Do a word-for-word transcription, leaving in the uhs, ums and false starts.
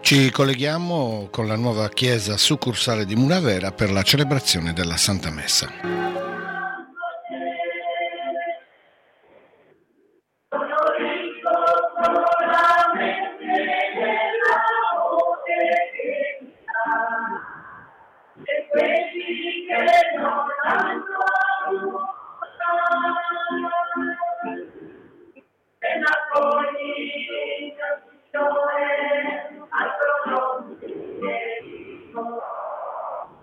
Ci colleghiamo con la nuova chiesa succursale di Muravera per la celebrazione della Santa Messa. E quelli che non hanno